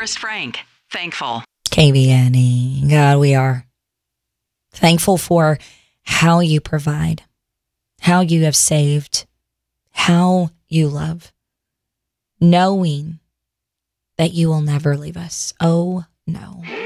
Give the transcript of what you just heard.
Forrest Frank, thankful. KBNE. God, we are thankful for how you provide, how you have saved, how you love, knowing that you will never leave us. Oh, no.